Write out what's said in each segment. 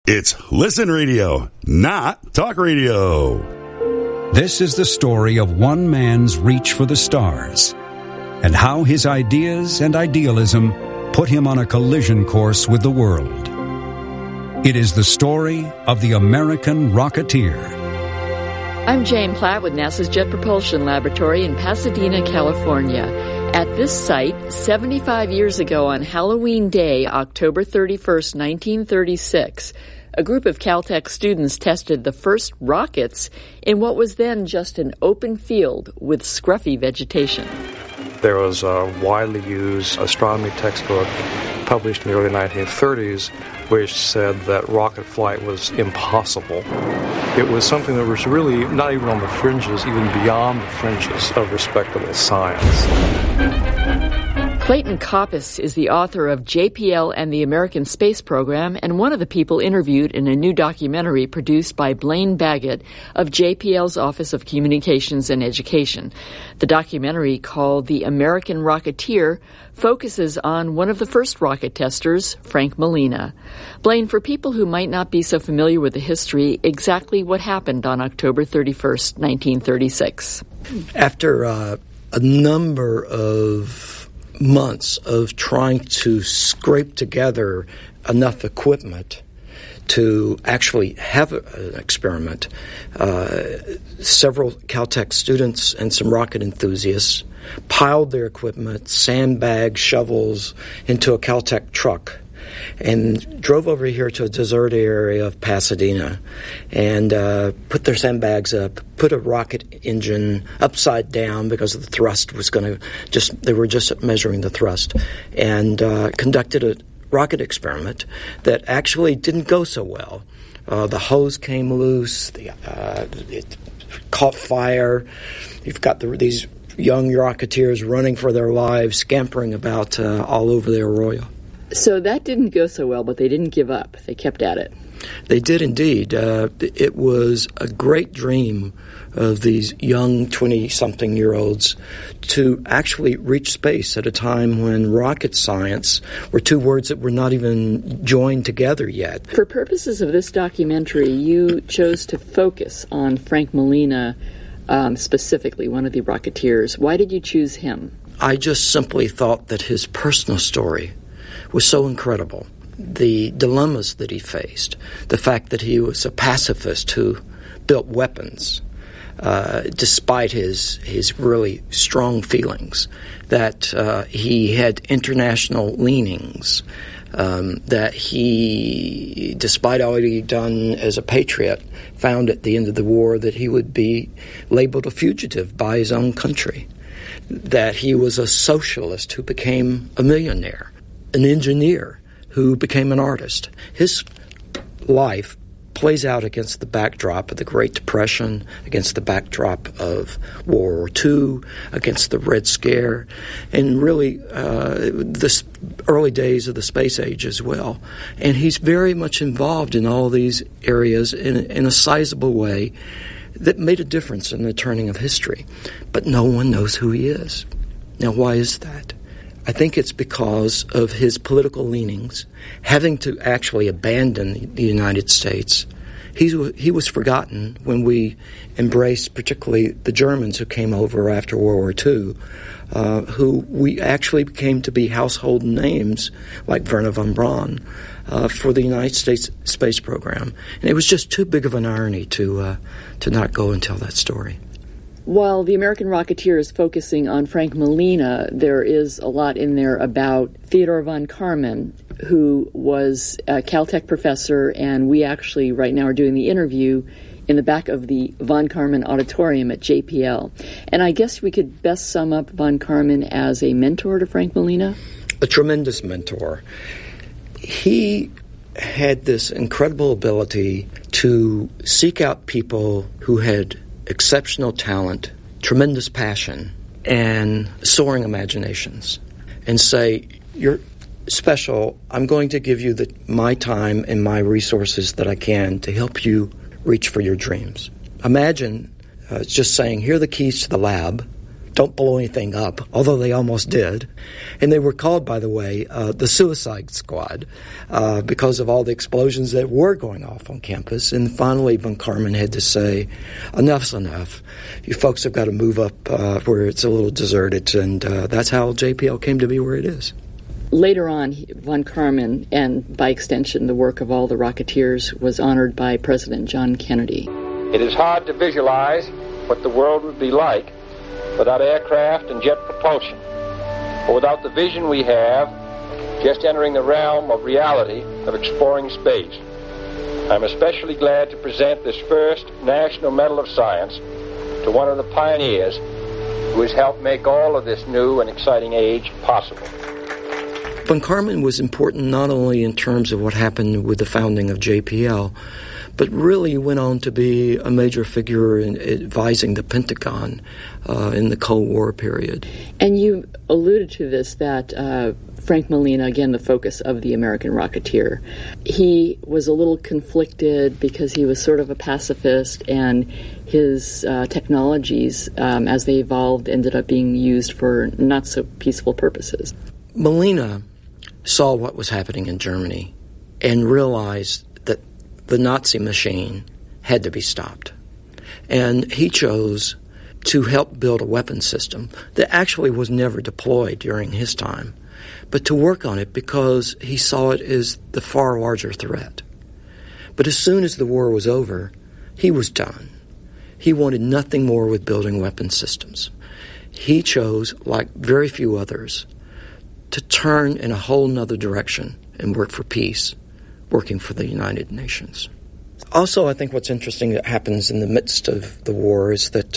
It's Listen Radio, not Talk Radio. This is the story of one man's reach for the stars and how his ideas and idealism put him on a collision course with the world. It is the story of the American Rocketeer. I'm Jane Platt with NASA's Jet Propulsion Laboratory in Pasadena, California. At this site, 75 years ago on Halloween Day, October 31st, 1936, a group of Caltech students tested the first rockets in what was then just an open field with scruffy vegetation. There was a widely used astronomy textbook published in the early 1930s which said that rocket flight was impossible. It was something that was really not even on the fringes, even beyond the fringes of respectable science. Clayton Coppis is the author of JPL and the American Space Program and one of the people interviewed in a new documentary produced by Blaine Baggett of JPL's Office of Communications and Education. The documentary, called The American Rocketeer, focuses on one of the first rocket testers, Frank Molina. Blaine, for people who might not be so familiar with the history, exactly what happened on October 31st, 1936? After a number of months of trying to scrape together enough equipment to actually have an experiment, several Caltech students and some rocket enthusiasts piled their equipment, sandbags, shovels, into a Caltech truck and drove over here to a deserted area of Pasadena and put their sandbags up, put a rocket engine upside down because the thrust was going to they were just measuring the thrust, and conducted a rocket experiment that actually didn't go so well. The hose came loose, it caught fire. You've got these young rocketeers running for their lives, scampering about all over the arroyo. So that didn't go so well, but they didn't give up. They kept at it. They did indeed. It was a great dream of these young 20-something-year-olds to actually reach space at a time when rocket science were two words that were not even joined together yet. For purposes of this documentary, you chose to focus on Frank Molina, specifically one of the Rocketeers. Why did you choose him? I just simply thought that his personal story was so incredible. The dilemmas that he faced, the fact that he was a pacifist who built weapons, despite his really strong feelings, that he had international leanings, that he, despite all he'd done as a patriot, found at the end of the war that he would be labeled a fugitive by his own country, that he was a socialist who became a millionaire, an engineer who became an artist. His life plays out against the backdrop of the Great Depression, against the backdrop of World War II, against the Red Scare, and really the early days of the space age as well. And he's very much involved in all these areas in a sizable way that made a difference in the turning of history. But no one knows who he is. Now, why is that? I think it's because of his political leanings, having to actually abandon the United States. He was forgotten when we embraced particularly the Germans who came over after World War II, who we actually came to be household names like Wernher von Braun for the United States space program. And it was just too big of an irony to not go and tell that story. While the American Rocketeer is focusing on Frank Molina, there is a lot in there about Theodore von Karman, who was a Caltech professor, and we actually right now are doing the interview in the back of the von Karman Auditorium at JPL. And I guess we could best sum up von Karman as a mentor to Frank Molina? A tremendous mentor. He had this incredible ability to seek out people who had exceptional talent, tremendous passion, and soaring imaginations, and say, you're special. I'm going to give you my time and my resources that I can to help you reach for your dreams. Imagine just saying, here are the keys to the lab. don't blow anything up, although they almost did. And they were called, by the way, the Suicide Squad because of all the explosions that were going off on campus. And finally, von Karman had to say, enough's enough. You folks have got to move up where it's a little deserted. And that's how JPL came to be where it is. Later on, von Karman, and by extension the work of all the Rocketeers, was honored by President John Kennedy. It is hard to visualize what the world would be like without aircraft and jet propulsion, or without the vision we have just entering the realm of reality of exploring space. I'm especially glad to present this first National Medal of Science to one of the pioneers who has helped make all of this new and exciting age possible. Von Karman was important not only in terms of what happened with the founding of JPL, but really went on to be a major figure in advising the Pentagon in the Cold War period. And you alluded to this, that Frank Malina, again, the focus of the American Rocketeer, he was a little conflicted because he was sort of a pacifist, and his technologies, as they evolved, ended up being used for not so peaceful purposes. Malina saw what was happening in Germany and realized that the Nazi machine had to be stopped. And he chose to help build a weapon system that actually was never deployed during his time, but to work on it because he saw it as the far larger threat. But as soon as the war was over, he was done. He wanted nothing more with building weapon systems. He chose, like very few others, to turn in a whole nother direction and work for peace, working for the United Nations. Also, I think what's interesting that happens in the midst of the war is that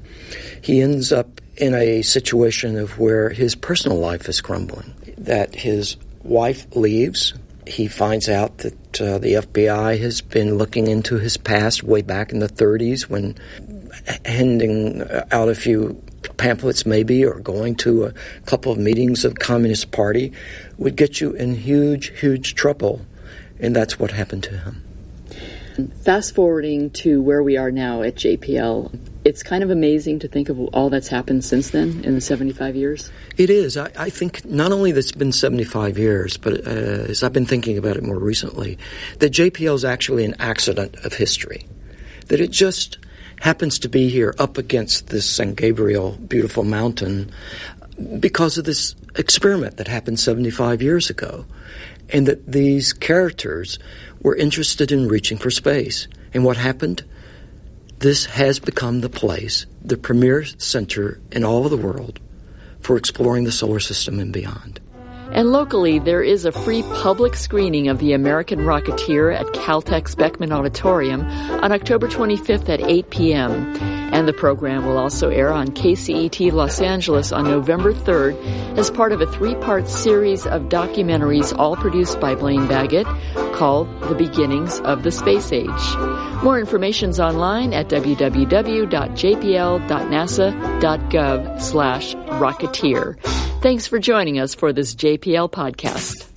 he ends up in a situation of where his personal life is crumbling, that his wife leaves. He finds out that the FBI has been looking into his past way back in the 30s when handing out a few pamphlets maybe or going to a couple of meetings of the Communist Party would get you in huge, huge trouble. And that's what happened to him. Fast forwarding to where we are now at JPL, it's kind of amazing to think of all that's happened since then in the 75 years. It is. I think not only that it's been 75 years, but as I've been thinking about it more recently, that JPL is actually an accident of history. That it just happens to be here up against this San Gabriel beautiful mountain because of this experiment that happened 75 years ago. And that these characters were interested in reaching for space. And what happened? This has become the place, the premier center in all of the world for exploring the solar system and beyond. And locally, there is a free public screening of The American Rocketeer at Caltech's Beckman Auditorium on October 25th at 8 p.m. And the program will also air on KCET Los Angeles on November 3rd as part of a 3-part series of documentaries all produced by Blaine Baggett called The Beginnings of the Space Age. More information's online at www.jpl.nasa.gov/Rocketeer. Thanks for joining us for this JPL podcast.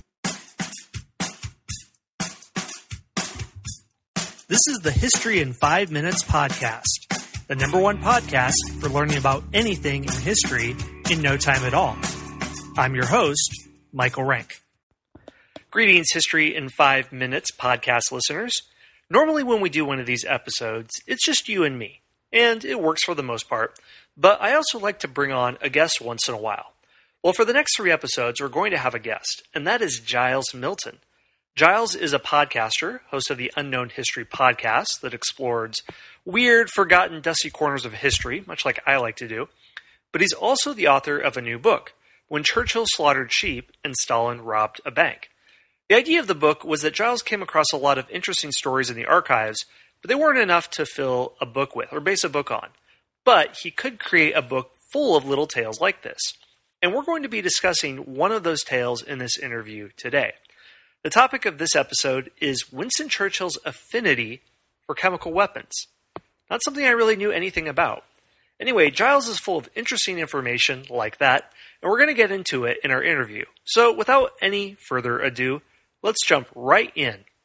This is the History in 5 Minutes podcast, the #1 podcast for learning about anything in history in no time at all. I'm your host, Michael Rank. Greetings, History in 5 Minutes podcast listeners. Normally when we do one of these episodes, it's just you and me, and it works for the most part, but I also like to bring on a guest once in a while. Well, for the next 3 episodes, we're going to have a guest, and that is Giles Milton. Giles is a podcaster, host of the Unknown History podcast that explores weird, forgotten, dusty corners of history, much like I like to do. But he's also the author of a new book, When Churchill Slaughtered Sheep and Stalin Robbed a Bank. The idea of the book was that Giles came across a lot of interesting stories in the archives, but they weren't enough to fill a book with, or base a book on. But he could create a book full of little tales like this. And we're going to be discussing one of those tales in this interview today. The topic of this episode is Winston Churchill's affinity for chemical weapons. Not something I really knew anything about. Anyway, Giles is full of interesting information like that, and we're going to get into it in our interview. So without any further ado, let's jump right in.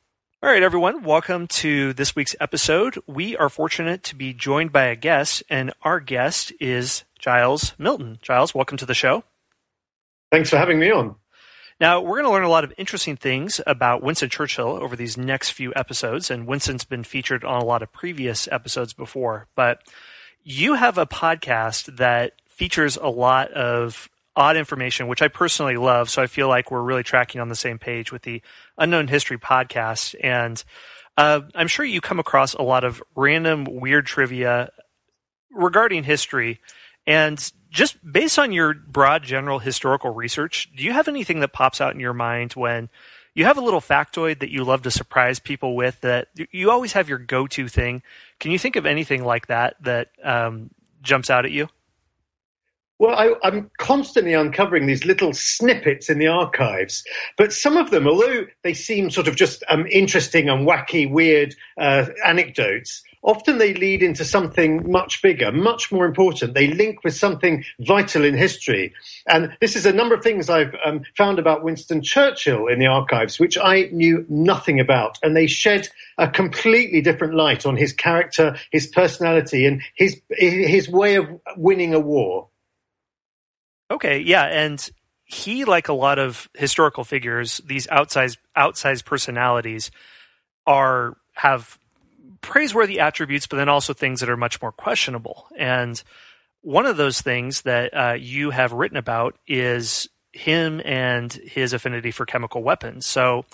All right, everyone, welcome to this week's episode. We are fortunate to be joined by a guest, and our guest is Giles Milton. Giles, welcome to the show. Thanks for having me on. Now, we're going to learn a lot of interesting things about Winston Churchill over these next few episodes, and Winston's been featured on a lot of previous episodes before, but you have a podcast that features a lot of odd information, which I personally love, so I feel like we're really tracking on the same page with the Unknown History podcast, and I'm sure you come across a lot of random weird trivia regarding history, and just based on your broad general historical research, do you have anything that pops out in your mind when you have a little factoid that you love to surprise people with, that you always have your go-to thing? Can you think of anything like that jumps out at you? Well, I'm constantly uncovering these little snippets in the archives, but some of them, although they seem sort of just interesting and wacky, weird anecdotes, often they lead into something much bigger, much more important. They link with something vital in history. And this is a number of things I've found about Winston Churchill in the archives, which I knew nothing about. And they shed a completely different light on his character, his personality, and his way of winning a war. Okay, yeah, and he, like a lot of historical figures, these outsized personalities have praiseworthy attributes, but then also things that are much more questionable. And one of those things that you have written about is him and his affinity for chemical weapons. So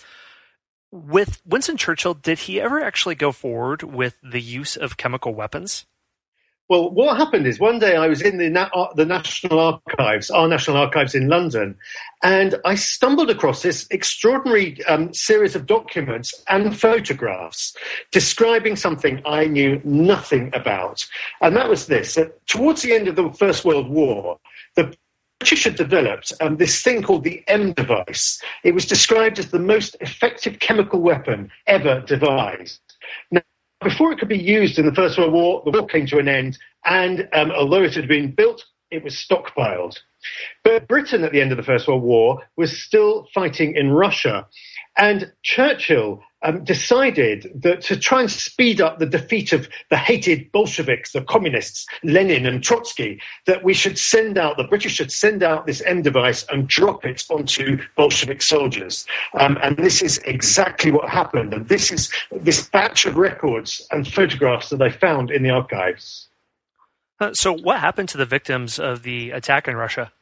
with Winston Churchill, did he ever actually go forward with the use of chemical weapons? Well, what happened is one day I was in the National Archives, our National Archives in London, and I stumbled across this extraordinary series of documents and photographs describing something I knew nothing about. And that was this, that towards the end of the First World War, the British had developed this thing called the M device. It was described as the most effective chemical weapon ever devised. Now, before it could be used in the First World War, the war came to an end, and although it had been built, it was stockpiled. But Britain, at the end of the First World War, was still fighting in Russia, and Churchill decided that to try and speed up the defeat of the hated Bolsheviks, the communists, Lenin and Trotsky, that the British should send out this M device and drop it onto Bolshevik soldiers. And this is exactly what happened. And this is this batch of records and photographs that I found in the archives. So what happened to the victims of the attack in Russia?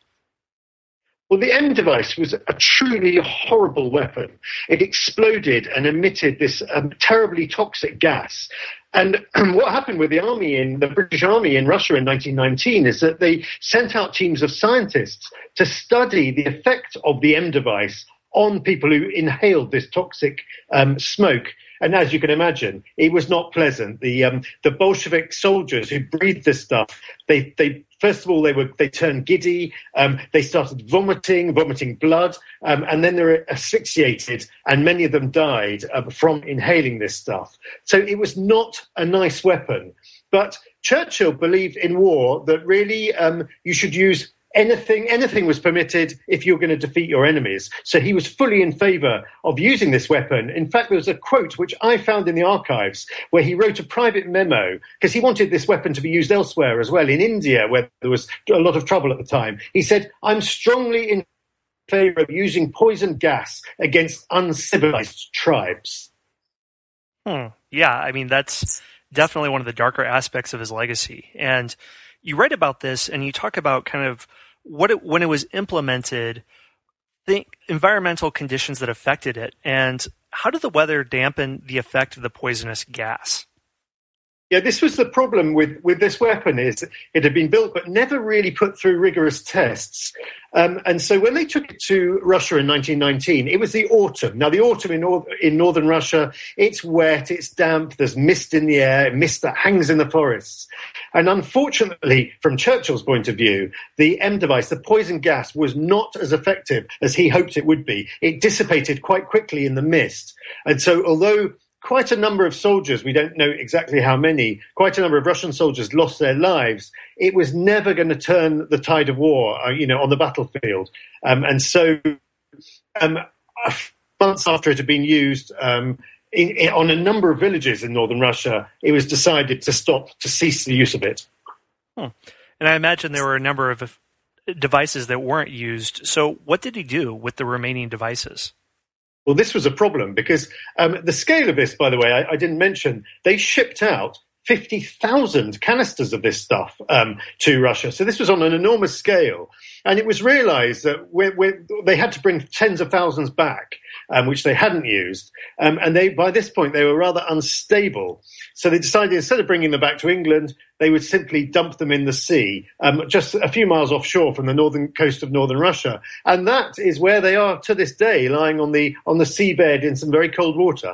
Well, the M device was a truly horrible weapon. It exploded and emitted this terribly toxic gas. And what happened with the British Army in Russia in 1919 is that they sent out teams of scientists to study the effect of the M device on people who inhaled this toxic smoke. And as you can imagine, it was not pleasant. The Bolshevik soldiers who breathed this stuff, they first of all they turned giddy. They started vomiting blood, and then they were asphyxiated, and many of them died from inhaling this stuff. So it was not a nice weapon. But Churchill believed in war that really you should use anything was permitted if you're going to defeat your enemies. So he was fully in favour of using this weapon. In fact, there was a quote which I found in the archives where he wrote a private memo because he wanted this weapon to be used elsewhere as well, in India, where there was a lot of trouble at the time. He said, "I'm strongly in favour of using poison gas against uncivilized tribes." Yeah, I mean, that's definitely one of the darker aspects of his legacy. And you write about this and you talk about kind of when it was implemented, the environmental conditions that affected it, and how did the weather dampen the effect of the poisonous gas? Yeah, this was the problem with this weapon, is it had been built but never really put through rigorous tests. And so when they took it to Russia in 1919, it was the autumn. Now, the autumn in northern Russia, it's wet, it's damp, there's mist in the air, mist that hangs in the forests. And unfortunately, from Churchill's point of view, the M device, the poison gas, was not as effective as he hoped it would be. It dissipated quite quickly in the mist. And so although quite a number of soldiers, we don't know exactly how many, quite a number of Russian soldiers lost their lives, it was never going to turn the tide of war, on the battlefield. And so months after it had been used, on a number of villages in northern Russia, it was decided to cease the use of it. And I imagine there were a number of devices that weren't used. So what did he do with the remaining devices? Well, this was a problem because the scale of this, by the way, I didn't mention, they shipped out 50,000 canisters of this stuff to Russia. So this was on an enormous scale. And it was realized that they had to bring tens of thousands back, which they hadn't used. And by this point, they were rather unstable. So they decided instead of bringing them back to England, they would simply dump them in the sea, just a few miles offshore from the northern coast of northern Russia. And that is where they are to this day, lying on the seabed in some very cold water.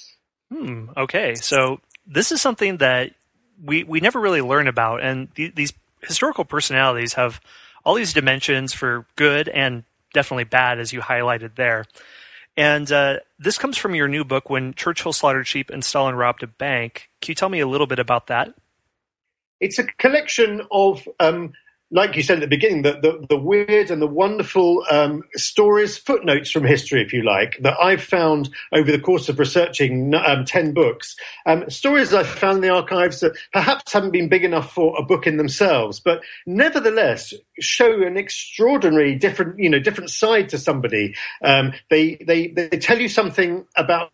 Okay, so this is something that we never really learn about, and these historical personalities have all these dimensions for good and definitely bad, as you highlighted there. And this comes from your new book, When Churchill Slaughtered Sheep and Stalin Robbed a Bank. Can you tell me a little bit about that? It's a collection of, like you said at the beginning, the weird and the wonderful stories, footnotes from history, if you like, that I've found over the course of researching 10 books. Stories I've found in the archives that perhaps haven't been big enough for a book in themselves, but nevertheless show an extraordinary different side to somebody. They tell you something about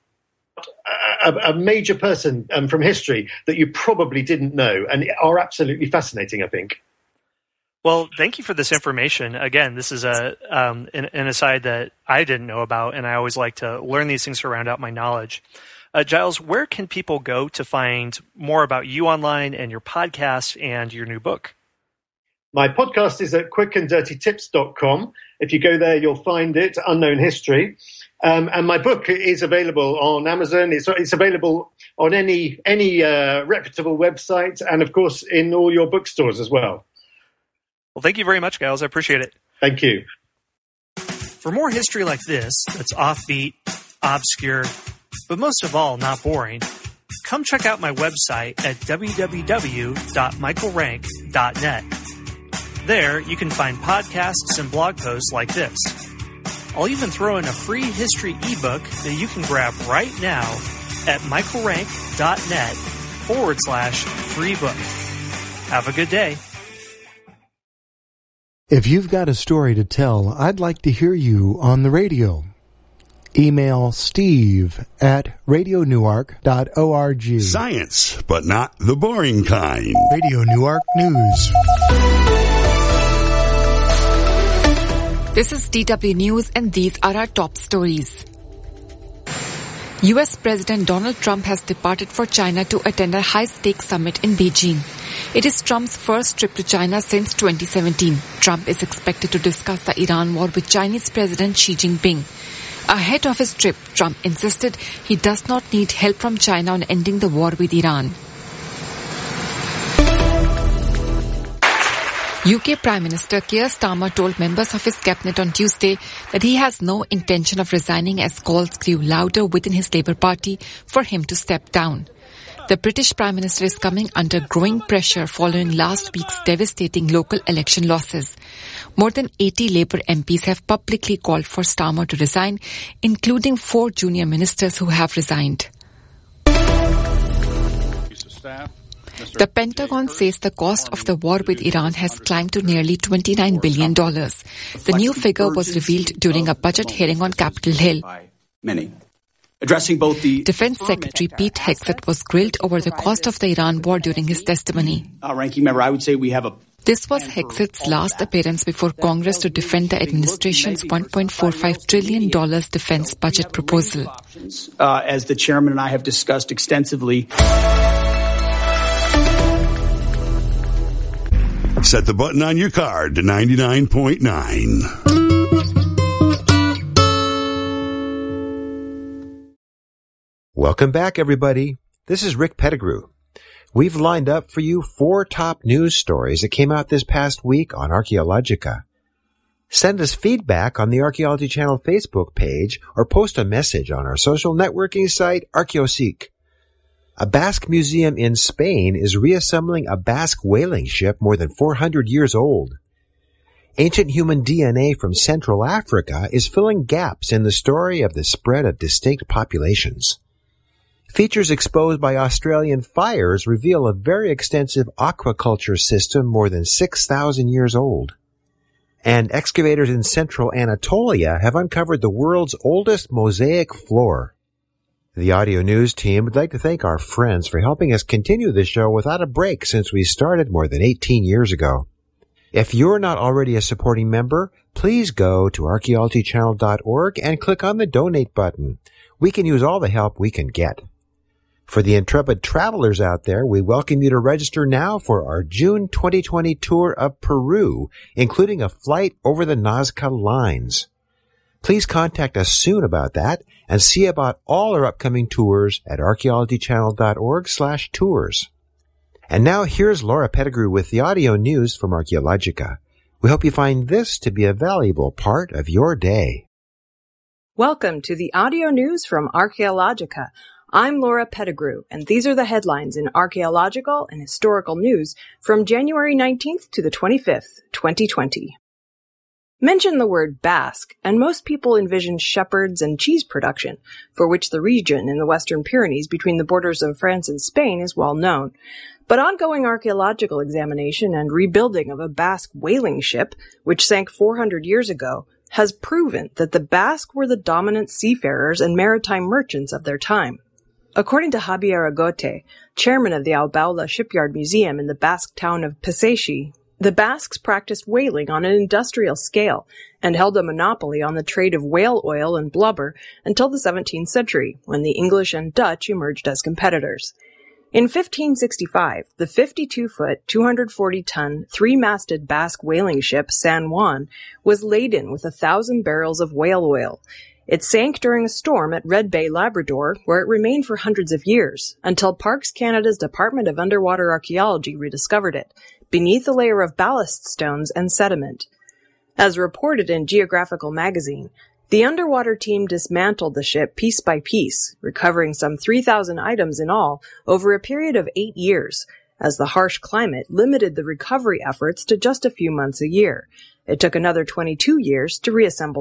a major person from history that you probably didn't know and are absolutely fascinating, I think. Well, thank you for this information. Again, this is an aside that I didn't know about, and I always like to learn these things to round out my knowledge. Giles, where can people go to find more about you online and your podcast and your new book? My podcast is at quickanddirtytips.com. If you go there, you'll find it, Unknown History. And my book is available on Amazon. It's available on any reputable website, and of course in all your bookstores as well. Well, thank you very much, Giles. I appreciate it. Thank you. For more history like this, that's offbeat, obscure, but most of all, not boring, come check out my website at www.michaelrank.net. There, you can find podcasts and blog posts like this. I'll even throw in a free history ebook that you can grab right now at michaelrank.net/free book. Have a good day. If you've got a story to tell, I'd like to hear you on the radio. Email steve@radionewark.org. Science, but not the boring kind. Radio Newark News. This is DW News, and these are our top stories. U.S. President Donald Trump has departed for China to attend a high-stakes summit in Beijing. It is Trump's first trip to China since 2017. Trump is expected to discuss the Iran war with Chinese President Xi Jinping. Ahead of his trip, Trump insisted he does not need help from China on ending the war with Iran. UK Prime Minister Keir Starmer told members of his cabinet on Tuesday that he has no intention of resigning as calls grew louder within his Labour Party for him to step down. The British Prime Minister is coming under growing pressure following last week's devastating local election losses. More than 80 Labour MPs have publicly called for Starmer to resign, including 4 junior ministers who have resigned. The Pentagon says the cost of the war with Iran has climbed to nearly $29 billion. The new figure was revealed during a budget hearing on Capitol Hill. Defense Secretary Pete Hegseth was grilled over the cost of the Iran war during his testimony. Ranking member, I would say we have a... This was Hegseth's last appearance before Congress to defend the administration's $1.45 trillion defense budget proposal. As the chairman and I have discussed extensively... Set the button on your card to 99.9. Welcome back, everybody. This is Rick Pettigrew. We've lined up for you 4 top news stories that came out this past week on Archaeologica. Send us feedback on the Archaeology Channel Facebook page or post a message on our social networking site, Archaeoseek. A Basque museum in Spain is reassembling a Basque whaling ship more than 400 years old. Ancient human DNA from Central Africa is filling gaps in the story of the spread of distinct populations. Features exposed by Australian fires reveal a very extensive aquaculture system more than 6,000 years old. And excavators in central Anatolia have uncovered the world's oldest mosaic floor. The Audio News team would like to thank our friends for helping us continue the show without a break since we started more than 18 years ago. If you're not already a supporting member, please go to archaeologychannel.org and click on the donate button. We can use all the help we can get. For the intrepid travelers out there, we welcome you to register now for our June 2020 tour of Peru, including a flight over the Nazca Lines. Please contact us soon about that and see about all our upcoming tours at archaeologychannel.org/tours. And now here's Laura Pettigrew with the audio news from Archaeologica. We hope you find this to be a valuable part of your day. Welcome to the audio news from Archaeologica. I'm Laura Pettigrew, and these are the headlines in archaeological and historical news from January 19th to the 25th, 2020. Mention the word Basque, and most people envision shepherds and cheese production, for which the region in the Western Pyrenees between the borders of France and Spain is well known. But ongoing archaeological examination and rebuilding of a Basque whaling ship, which sank 400 years ago, has proven that the Basque were the dominant seafarers and maritime merchants of their time. According to Javier Agote, chairman of the Albaula Shipyard Museum in the Basque town of Pasaixi, the Basques practiced whaling on an industrial scale and held a monopoly on the trade of whale oil and blubber until the 17th century, when the English and Dutch emerged as competitors. In 1565, the 52-foot, 240-ton, three-masted Basque whaling ship San Juan was laden with 1,000 barrels of whale oil. It sank during a storm at Red Bay, Labrador, where it remained for hundreds of years, until Parks Canada's Department of Underwater Archaeology rediscovered it, beneath a layer of ballast stones and sediment. As reported in Geographical magazine, the underwater team dismantled the ship piece by piece, recovering some 3,000 items in all over a period of 8 years, as the harsh climate limited the recovery efforts to just a few months a year. It took another 22 years to reassemble